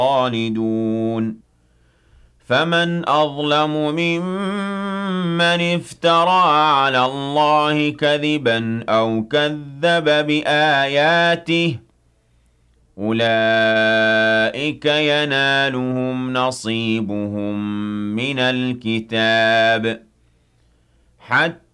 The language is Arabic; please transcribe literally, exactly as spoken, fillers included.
خالدون فمن أظلم ممن افترى على الله كذبا أو كذب بآياته أولئك ينالهم نصيبهم من الكتاب حتى